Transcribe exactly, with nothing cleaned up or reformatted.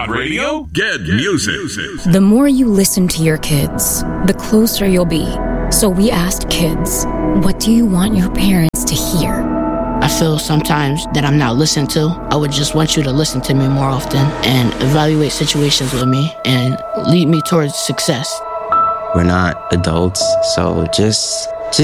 radio? Get music. The more you listen to your kids, the closer you'll be. So we asked kids, what do you want your parents to hear? I feel sometimes that I'm not listened to. I would just want you to listen to me more often and evaluate situations with me and lead me towards success. We're not adults, so just